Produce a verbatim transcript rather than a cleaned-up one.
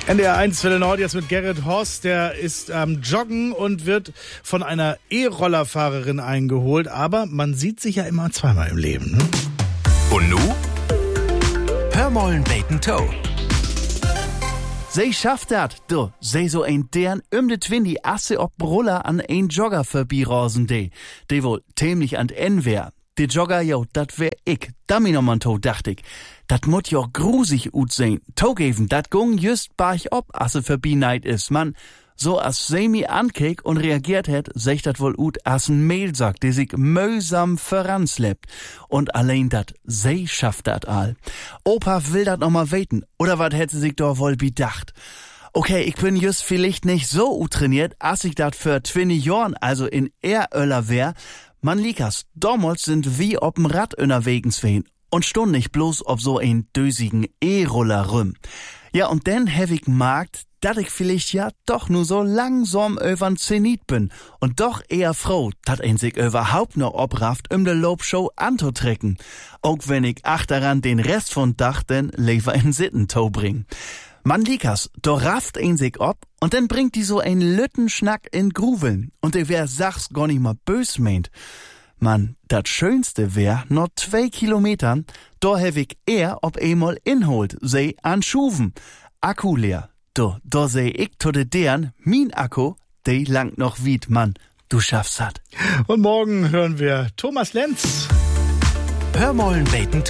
N D R eins Welle Nord jetzt mit Gerrit Horst, der ist am ähm, Joggen und wird von einer E-Rollerfahrerin eingeholt. Aber man sieht sich ja immer zweimal im Leben. Ne? Und nu? Hör mollen beten Toe. Sie schafft dat, du. Sie so ein deren um de Twindi Asse ob Bruller an ein Jogger vorbeirosen de. De wohl tämlich an en wär. De Jogger, jo, dat wär ich. Dami noch mal to, dacht ich. Dat mut jo grusig ut sein. Togeven, dat gung just barch ob, asse vorbei is, man. So as sie mi ankek und reagiert het, sech dat wohl ut as n Mehlsack, der sich mühsam voranslebt. Und allein dat, sie schafft dat all. Opa will dat noch mal weten, oder wat hätte sich doch wohl bedacht? Okay, ich bin just vielleicht nicht so ut trainiert, as ich dat für zwanzig Jorn, also in Eröller wär. Man likas, damals sind wie ob'n Rad unterwegs wehen und stund nicht bloß ob so ein dösigen E-Roller rüm. Ja, und dann hab ich gemerkt, dat ich vielleicht ja doch nur so langsam übern Zenit bin und doch eher froh, dat ein sich überhaupt noch obrafft, um de Lobshow anzutrecken. Auch wenn ich achteran den Rest von Dach denn lieber in Sittentau bring. Man likas, do rafft ein sich ob und dann bringt die so ein Lüttenschnack in Gruveln und der wär sachs gar nicht mal bös meint. Man, dat Schönste wär, noch zwei Kilometern, do hab ich eher ob einmal inholt, sei an Schuven. Akku leer. Do, do seh ich to de deren, min Akku, de langt noch wied, Mann. Du schaffst hat. Und morgen hören wir Thomas Lenz. Hör mollen beten